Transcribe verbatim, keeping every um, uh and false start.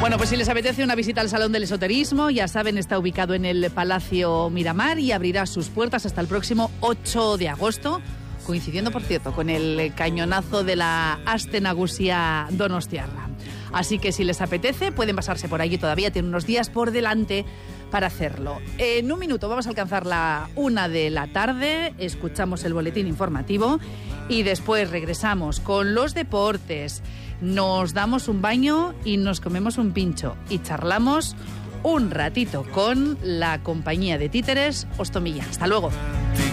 Bueno, pues si les apetece una visita al Salón del Esoterismo, ya saben, está ubicado en el Palacio Miramar y abrirá sus puertas hasta el próximo ocho de agosto, coincidiendo, por cierto, con el cañonazo de la Aste Nagusia Donostiarra. Así que si les apetece, pueden pasarse por allí todavía, tienen unos días por delante para hacerlo. En un minuto vamos a alcanzar la una de la tarde, escuchamos el boletín informativo y después regresamos con los deportes. Nos damos un baño y nos comemos un pincho y charlamos un ratito con la compañía de títeres Ostomilla. Hasta luego.